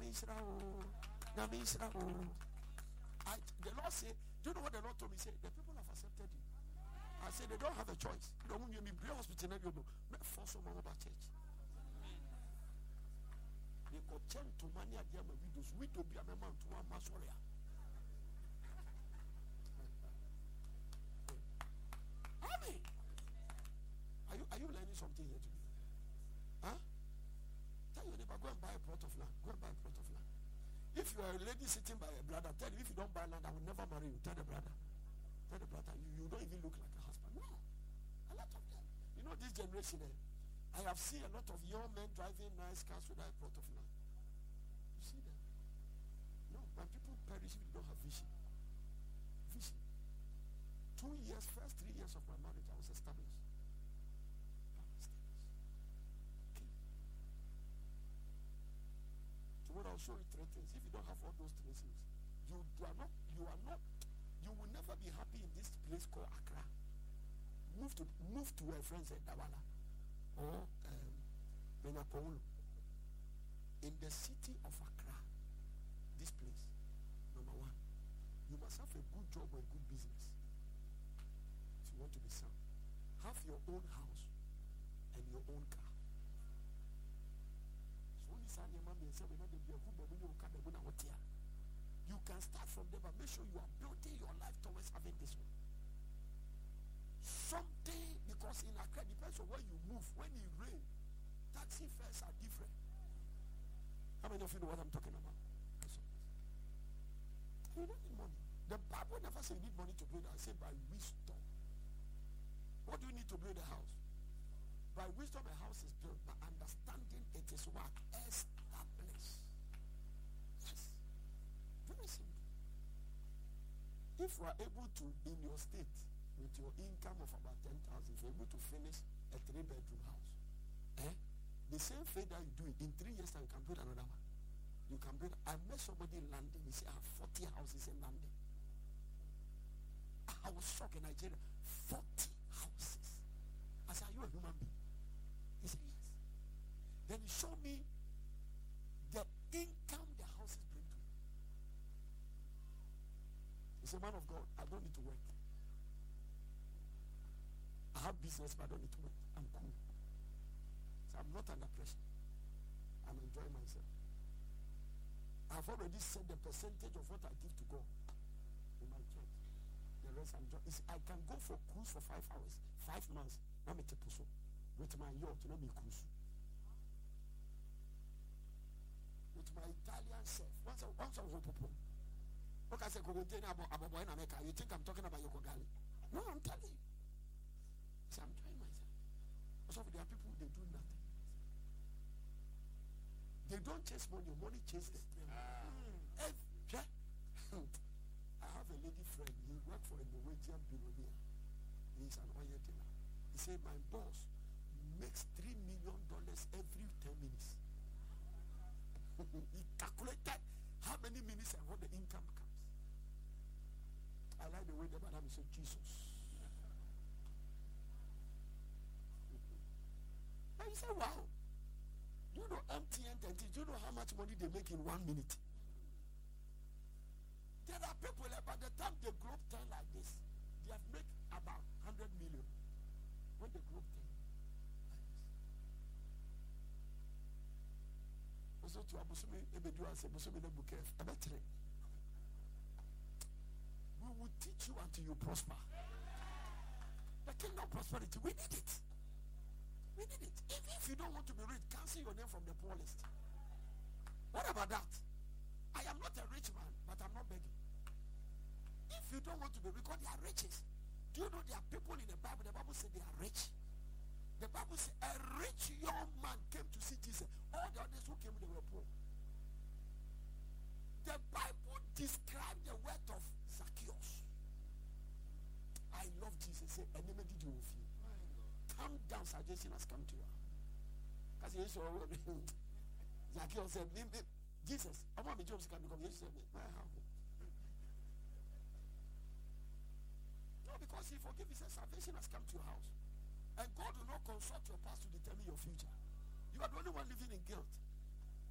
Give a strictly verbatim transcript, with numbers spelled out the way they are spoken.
I, the Lord said, do you know what the Lord told me? He said, the people have accepted you. I said, they don't have a choice. You don't want me to hospital. You know, force them about church. They got ten to money at the end of widows. We don't be a man to one masoria. Amen. Are you are you learning something here today? Huh? Tell your neighbor, go and buy a plot of land. Go and buy a plot of land. If you are a lady sitting by a brother, tell him, if you don't buy land, I will never marry you. Tell the brother. Tell the brother, you, you don't even look like a husband. No. A lot of them. You know, this generation, eh, I have seen a lot of young men driving nice cars without a plot of land. You see them? No, my people perish if they don't have vision. Vision. Two years, first three years of my marriage, I was established. I was established. Okay. Tomorrow I'll show you three things. If you don't have all those three things, you, you are not, you are not, you will never be happy in this place called Accra. Move to move to where friends at Dawala or um, Menapolo. In the city of Accra, this place, number one, you must have a good job or a good business if you want to be sound. Have your own house and your own car. You can start from there, but make sure you are building your life towards having this one. Someday, because in Accra, depends on where you move. When it rains, taxi fares are different. How many of you know what I'm talking about? You don't need money. The Bible never says you need money to build a house. It says by wisdom. What do you need to build a house? By wisdom, a house is built. By understanding, it is what? Established. Yes. Very simple. If you are able to, in your state, with your income of about ten thousand, if you're able to finish a three-bedroom house, eh? The same faith that you do it, in three years time, you can build another one. You can build. I met somebody in London. He said, I have forty houses in London. I was shocked in Nigeria. forty houses. I said, are you a human being? He said, yes. Then he showed me the income the houses bring to me. He said, man of God, I don't need to work. I have business, but I don't need to work. I'm cool. So I'm not under pressure. I'm enjoying myself. I've already said the percentage of what I give to God in my church. The rest I'm enjoying. I can go for cruise for five hours, five months. Let me take puso with my yacht. Let me cruise with my Italian self. Once I once I was with people. Okay, I said, "Go contain about about in America." You think I'm talking about Yoko Gali? No, I'm telling you. So I'm enjoying myself. Also, there are people they do nothing. They don't chase money. Money chases them. Ah. Mm. Yeah. I have a lady friend. He works for a Norwegian billionaire. He's an oil dealer. He said, my boss makes three million dollars every ten minutes. He calculated how many minutes and what the income comes. I like the way the madam said, Jesus. And he said, wow. Do you know M T N, do you know how much money they make in one minute? There are people that by the time the globe turn like this, they have made about one hundred million. When the globe turn like this. Also to Abusumi, Ebedu and say, Abusumi the Bukef, Abetre. We will teach you until you prosper. The kingdom prosperity, we need it. We need it. Even if you don't want to be rich, cancel your name from the poor list. What about that? I am not a rich man, but I'm not begging. If you don't want to be rich, because they are riches. Do you know there are people in the Bible, the Bible says they are rich. The Bible says a rich young man came to see Jesus. All the others who came, they were poor. The Bible described the wealth of Zacchaeus. I love Jesus. Say, enemy did you with you. Calm down, suggestion has come to you. Because you saw Zacchaeus said, Jesus, I want my jobs can become Jesus. No, because he forgive, he said salvation has come to your house. And God will not consult your past to determine your future. You are the only one living in guilt.